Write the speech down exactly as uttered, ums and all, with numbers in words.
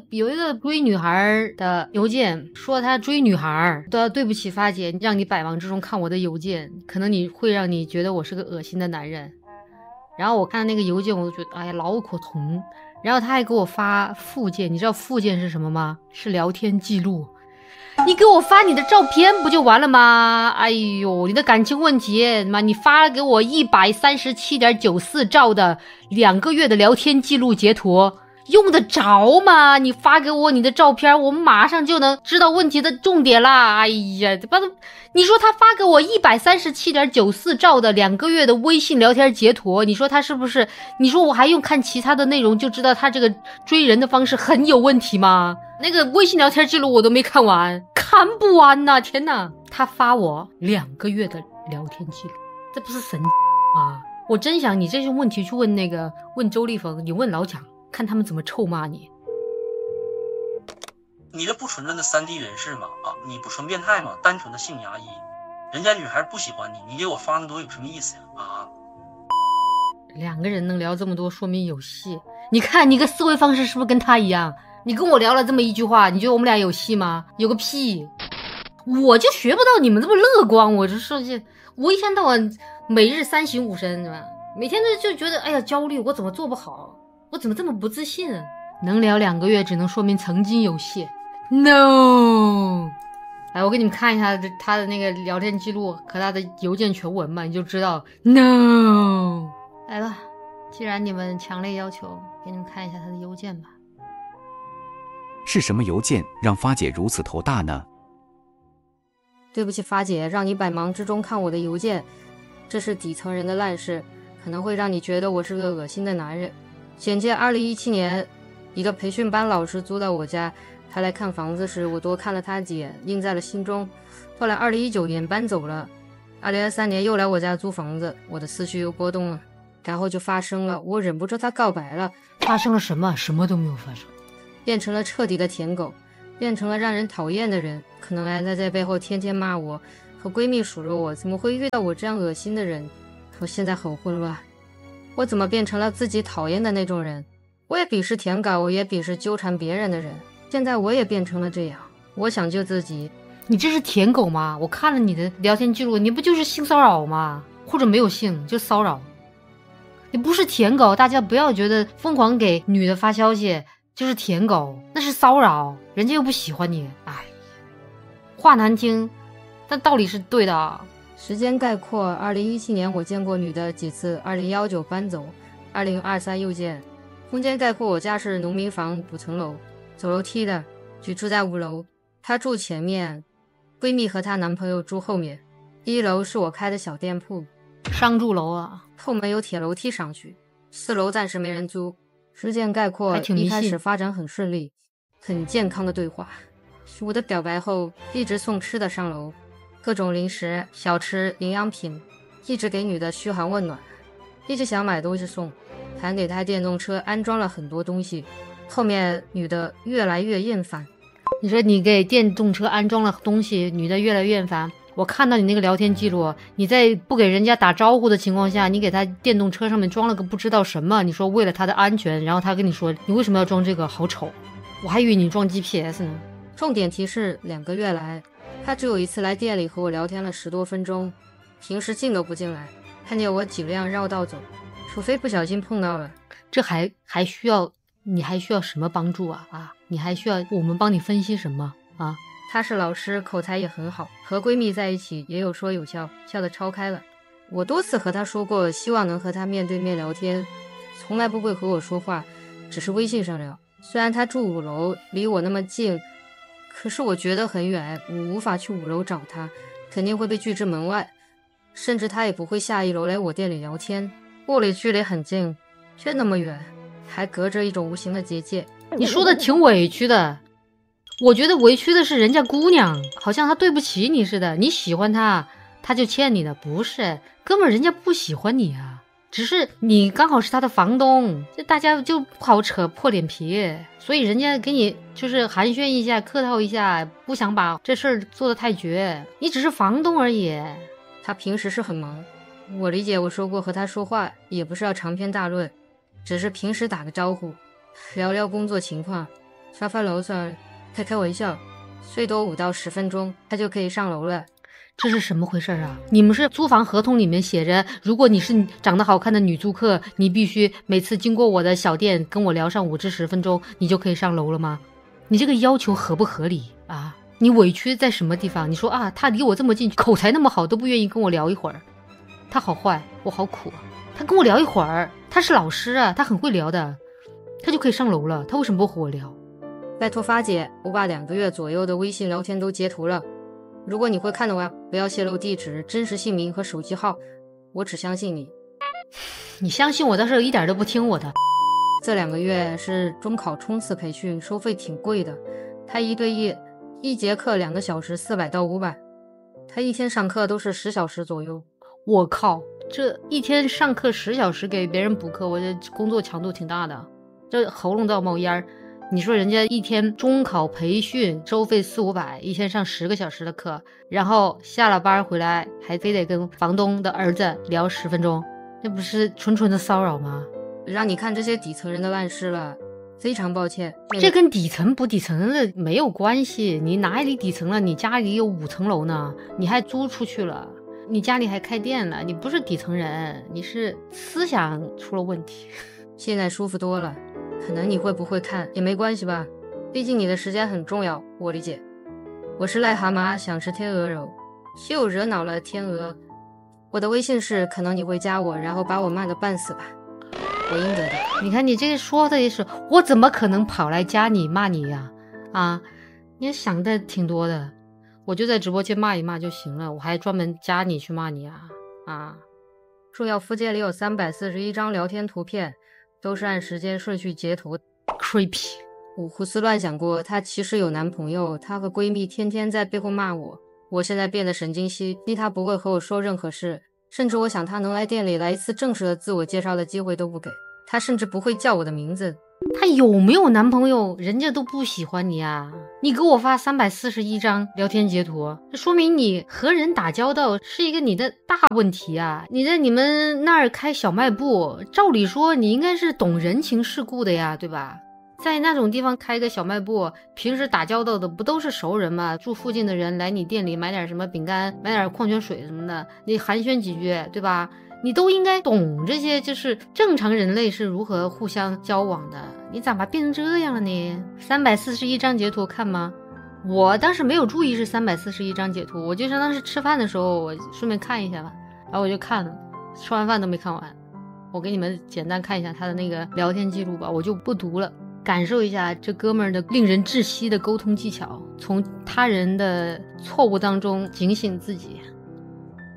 有一个追女孩的邮件，说他追女孩都要对不起发姐，让你百忙之中看我的邮件，可能你会让你觉得我是个恶心的男人。然后我看那个邮件，我就觉得哎呀老可痛。然后他还给我发附件，你知道附件是什么吗？是聊天记录。你给我发你的照片不就完了吗？哎呦，你的感情问题妈，你发了给我一百三十七点九四兆的两个月的聊天记录截图，用得着吗？你发给我你的照片，我们马上就能知道问题的重点啦。哎呀，把你说他发给我一百三十七点九四兆的两个月的微信聊天截图，你说他是不是？你说我还用看其他的内容就知道他这个追人的方式很有问题吗？那个微信聊天记录我都没看完，看不完呐！天哪，他发我两个月的聊天记录，这不是神吗？我真想你这些问题去问那个问周立峰，你问老蒋，看他们怎么臭骂你。 你这不纯正的三 D 人士吗？啊，你不纯变态吗？单纯的性压抑，人家女孩不喜欢你，你给我发那么多有什么意思呀？啊， 两个人能聊这么多，说明有戏。你看你个思维方式是不是跟他一样？你跟我聊了这么一句话，你觉得我们俩有戏吗？有个屁！我就学不到你们这么乐观，我就说这，我一天到晚每日三省吾身，是吧？每天都就觉得哎呀焦虑，我怎么做不好？我怎么这么不自信？能聊两个月，只能说明曾经有戏。No， 来，我给你们看一下他的那个聊天记录和他的邮件全文嘛，你就知道。No， 来吧，既然你们强烈要求，给你们看一下他的邮件吧。 是什么邮件让发姐如此头大呢？ 对不起，发姐，让你百忙之中看我的邮件，这是底层人的烂事，可能会让你觉得我是个恶心的男人。简介：二零一七年，一个培训班老师租到我家，他来看房子时，我多看了他几眼，印在了心中。后来二零一九年搬走了，二零二三年又来我家租房子，我的思绪又波动了，然后就发生了，我忍不住他告白了。 发生了什么？什么都没有发生。 变成了彻底的舔狗，变成了让人讨厌的人，可能还在在背后天天骂我，和闺蜜数落我，怎么会遇到我这样恶心的人？我现在很混乱，我怎么变成了自己讨厌的那种人？我也鄙视舔狗，我也鄙视纠缠别人的人，现在我也变成了这样。我想救自己。 你这是舔狗吗？我看了你的聊天记录，你不就是性骚扰吗？或者没有性就骚扰，你不是舔狗，大家不要觉得疯狂给女的发消息就是舔狗，那是骚扰，人家又不喜欢你。哎，话难听，但道理是对的。 时间概括：二零一七年我见过女的几次，二零一九搬走，二零二三又见。空间概括：我家是农民房，五层楼，走楼梯的，居住在五楼，她住前面，闺蜜和她男朋友住后面。一楼是我开的小店铺， 商住楼啊， 后门有铁楼梯上去。四楼暂时没人租。事件概括：一开始发展很顺利，很健康的对话。我的表白后，一直送吃的上楼，各种零食、小吃、营养品，一直给女的嘘寒问暖，一直想买东西送，还给台电动车安装了很多东西。后面女的越来越厌烦。 你说你给电动车安装了东西，女的越来越厌烦。我看到你那个聊天记录，你在不给人家打招呼的情况下，你给他电动车上面装了个不知道什么，你说为了他的安全，然后他跟你说你为什么要装这个，好丑，我还以为你装 G P S 呢。 重点提示：两个月来，他只有一次来店里和我聊天了十多分钟，平时进都不进来，看见我尽量绕道走，除非不小心碰到了。 这还还需要你还需要什么帮助啊？啊，你还需要我们帮你分析什么啊？ 她是老师，口才也很好，和闺蜜在一起也有说有笑，笑得超开了。我多次和她说过，希望能和她面对面聊天，从来不会和我说话，只是微信上聊。虽然她住五楼，离我那么近，可是我觉得很远，我无法去五楼找她，肯定会被拒之门外，甚至她也不会下一楼来我店里聊天。物理距离很近，却那么远，还隔着一种无形的结界。 你说的挺委屈的。我觉得委屈的是人家姑娘，好像她对不起你似的。你喜欢她，她就欠你的，不是？哥们儿，人家不喜欢你啊，只是你刚好是她的房东，这大家就不好扯破脸皮，所以人家给你就是寒暄一下，客套一下，不想把这事儿做得太绝。你只是房东而已。 她平时是很忙，我理解，我说过和她说话也不是要长篇大论，只是平时打个招呼，聊聊工作情况。 沙发楼上开开玩笑，最多五到十分钟他就可以上楼了。 这是什么回事啊？你们是租房合同里面写着，如果你是长得好看的女租客，你必须每次经过我的小店跟我聊上五至十分钟，你就可以上楼了吗？你这个要求合不合理啊？你委屈在什么地方？你说啊，他离我这么近，口才那么好，都不愿意跟我聊一会儿，他好坏，我好苦啊。他跟我聊一会儿，他是老师啊，他很会聊的，他就可以上楼了，他为什么不和我聊？ 拜托发姐，我把两个月左右的微信聊天都截图了，如果你会看的话，不要泄露地址、真实姓名和手机号，我只相信你。 你相信我倒是一点都不听我的。 这两个月是中考冲刺培训，收费挺贵的，他一对一，一节课两个小时，四百到五百，他一天上课都是十小时左右。 我靠，这一天上课十小时给别人补课，我这工作强度挺大的，这喉咙都要冒烟儿。你说人家一天中考培训收费四五百，一天上十个小时的课，然后下了班回来还非得跟房东的儿子聊十分钟，这不是纯纯的骚扰吗？ 让你看这些底层人的烂事了，非常抱歉。 这跟底层不底层的没有关系，你哪里底层了？你家里有五层楼呢，你还租出去了，你家里还开店了，你不是底层人，你是思想出了问题。 现在舒服多了，可能你会不会看也没关系吧，毕竟你的时间很重要，我理解。我是癞蛤蟆，想吃天鹅肉，就惹恼了天鹅。我的微信是可能你会加我，然后把我骂得半死吧，我应得的。 你看你这个说的也是，我怎么可能跑来加你骂你呀？啊，你想的挺多的，我就在直播间骂一骂就行了，我还专门加你去骂你啊啊！ 重要附件里有三百四十一张聊天图片，都是按时间顺序截图。 creepy。 我胡思乱想过，她其实有男朋友，她和闺蜜天天在背后骂我，我现在变得神经兮，逼她不会和我说任何事，甚至我想她能来店里来一次正式的自我介绍的机会都不给，她甚至不会叫我的名字。 她有没有男朋友人家都不喜欢你啊，你给我发三百四十一张聊天截图，这说明你和人打交道是一个你的大问题啊。你在你们那儿开小卖部，照理说你应该是懂人情世故的呀，对吧？在那种地方开个小卖部，平时打交道的不都是熟人吗？住附近的人来你店里买点什么饼干，买点矿泉水什么的，你寒暄几句，对吧？你都应该懂这些，就是正常人类是如何互相交往的。你咋把变成这样了呢？三百四十一张截图看吗？我当时没有注意是三百四十一张截图，我就当时吃饭的时候我顺便看一下吧，然后我就看了，吃完饭都没看完。我给你们简单看一下他的那个聊天记录吧，我就不读了，感受一下这哥们儿的令人窒息的沟通技巧，从他人的错误当中警醒自己。